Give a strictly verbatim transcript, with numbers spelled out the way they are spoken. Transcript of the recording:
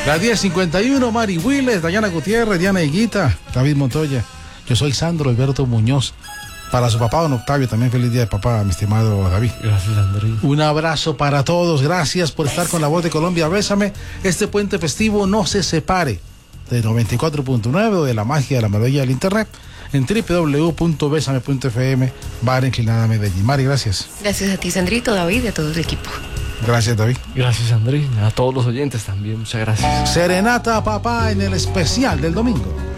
Las diez cincuenta y uno, Mari Willes, Dayana Gutiérrez, Diana Higuita, David Montoya. Yo soy Sandro Alberto Muñoz. Para su papá, don Octavio, también feliz día de papá, mi estimado David. Gracias, Andrés. Un abrazo para todos, gracias por estar con La Voz de Colombia. Bésame, este puente festivo no se separe de noventa y cuatro punto nueve o de la magia de la melodía del internet en doble u doble u doble u punto besame punto efe eme, Bar Inclinada Medellín. Mari, gracias. Gracias a ti, Sandrito, David y a todo el equipo. Gracias, David. Gracias, Andrés. A todos los oyentes también, muchas gracias. Serenata a papá en el especial del domingo.